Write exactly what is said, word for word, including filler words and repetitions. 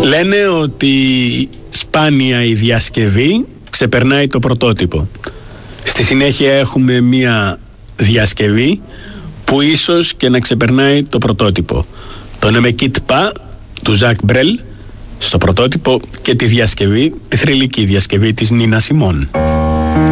Λένε ότι σπάνια η διασκευή ξεπερνάει το πρωτότυπο. Στη συνέχεια έχουμε μία διασκευή που ίσως και να ξεπερνάει το πρωτότυπο. Το Ne me quitte pas του Ζακ Μπρέλ στο πρωτότυπο και τη διασκευή, τη θρυλική διασκευή της Νίνα Σιμών.